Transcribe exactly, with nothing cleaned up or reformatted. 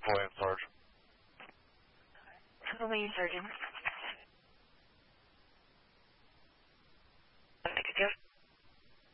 five point eight, Sarge. To the lead, Surgeon.